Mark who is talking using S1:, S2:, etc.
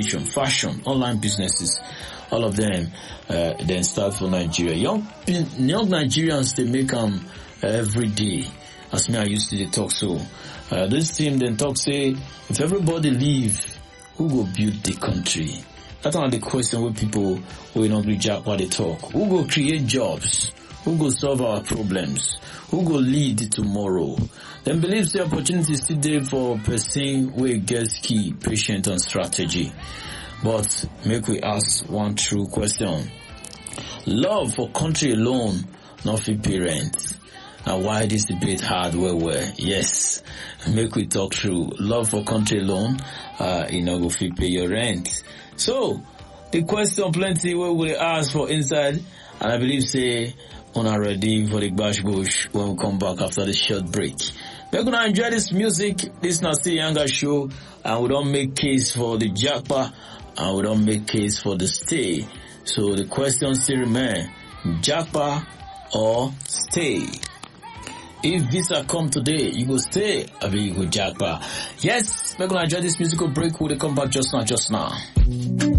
S1: education, fashion, online businesses, all of them then start for Nigeria. Young Nigerians, they make them every day. As me, I used to talk so. This team then talk say, if everybody leave, who go build the country? That's not the question where people will not reject what they talk. Who go create jobs? Who go solve our problems? Who go lead tomorrow? Them believe the opportunity is still there for person where gets key, patient and strategy. But make we ask one true question. Love for country alone, not for parents. Now why this debate hard where? Yes. Make we talk through. Love for country alone, you know, go fit pay your rent. So, the question plenty where we ask for inside, and I believe say, on are ready for the bash bush when we come back after the short break. We're gonna enjoy this music. This is Nasty Younger show, and we don't make case for the jackpot, and we don't make case for the stay. So the question still remains, jackpot or stay? If visa come today, you go stay, I mean you go jackpot. Yes, we're gonna enjoy this musical break. We'll come back just now.